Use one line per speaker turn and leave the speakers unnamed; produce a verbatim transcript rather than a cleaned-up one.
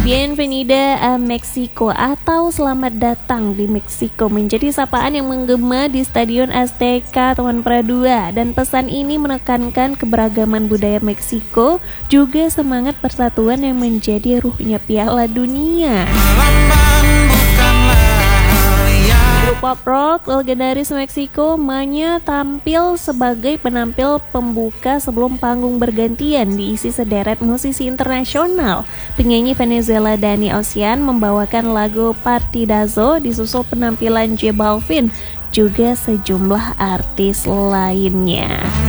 Bienvenida a Mexico atau selamat datang di Meksiko menjadi sapaan yang menggema di Stadion Azteca Tuan Pradua, dan pesan ini menekankan keberagaman budaya Meksiko juga semangat persatuan yang menjadi ruhnya Piala Dunia. Grup pop rock legendaris Meksiko Manya tampil sebagai penampil pembuka sebelum panggung bergantian diisi sederet musisi internasional. Penyanyi Venezuela Dani Ocean membawakan lagu Partidazo disusul penampilan J Balvin juga sejumlah artis lainnya.